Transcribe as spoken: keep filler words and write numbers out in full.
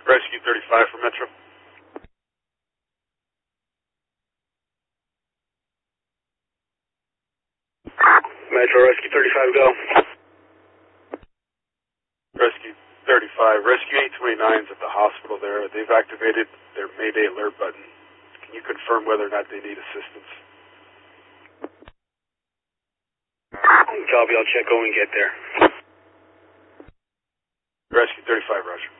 Rescue thirty-five for Metro. Metro, Rescue thirty-five, go. Rescue thirty-five. Rescue eight twenty-nine is at the hospital there. They've activated their Mayday alert button. Can you confirm whether or not they need assistance? Copy, I'll check when we get there. Rescue thirty-five, Roger.